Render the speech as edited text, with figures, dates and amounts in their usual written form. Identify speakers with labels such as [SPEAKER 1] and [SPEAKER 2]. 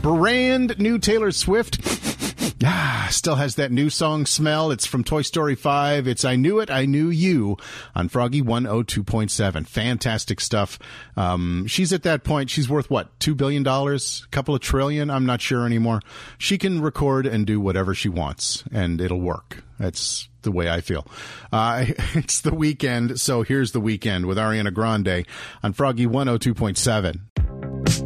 [SPEAKER 1] brand new Taylor Swift. Still has that new song smell. It's from Toy Story 5. It's I Knew It, I Knew You on Froggy 102.7. Fantastic stuff. She's at that point. She's worth, what, $2 billion? A couple of trillion? I'm not sure anymore. She can record and do whatever she wants, and it'll work. That's the way I feel. It's the weekend, so here's The Weekend with Ariana Grande on Froggy 102.7.